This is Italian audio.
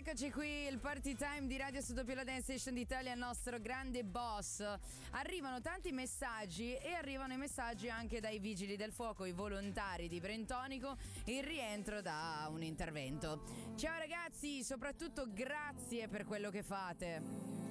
Eccoci qui, il party time di Radio Sud La Dance Station d'Italia, il nostro grande boss. Arrivano tanti messaggi e arrivano i messaggi anche dai vigili del fuoco, i volontari di Brentonico, in rientro da un intervento. Ciao ragazzi, soprattutto grazie per quello che fate.